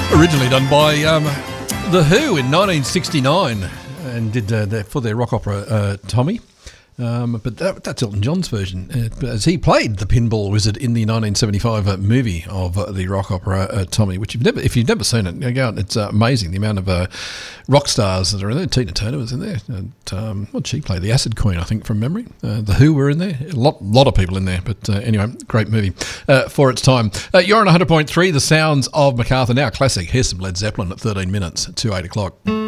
Originally done by The Who in 1969 and did for their rock opera Tommy. But that's Elton John's version, as he played the Pinball Wizard in the 1975 movie of the rock opera Tommy, which if you've never seen it, go out. It's amazing the amount of rock stars that are in there. Tina Turner was in there. And, what did she play? The Acid Queen, I think, from memory. The Who were in there. A lot of people in there. But anyway, great movie for its time. You're on 100.3, The Sounds of Macarthur. Now classic. Here's some Led Zeppelin at 13 minutes to 8 o'clock.